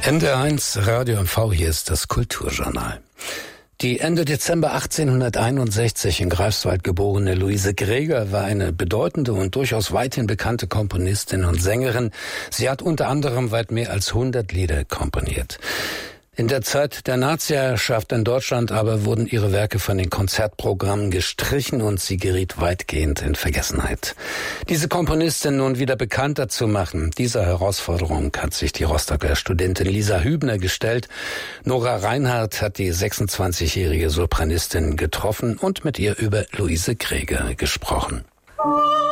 NDR1 Radio MV, hier ist das Kulturjournal. Die Ende Dezember 1861 in Greifswald geborene Luise Greger war eine bedeutende und durchaus weithin bekannte Komponistin und Sängerin. Sie hat unter anderem weit mehr als 100 Lieder komponiert. In der Zeit der Naziherrschaft in Deutschland aber wurden ihre Werke von den Konzertprogrammen gestrichen und sie geriet weitgehend in Vergessenheit. Diese Komponistin nun wieder bekannter zu machen, dieser Herausforderung hat sich die Rostocker Studentin Lisa Hübner gestellt. Nora Reinhardt hat die 26-jährige Sopranistin getroffen und mit ihr über Luise Greger gesprochen.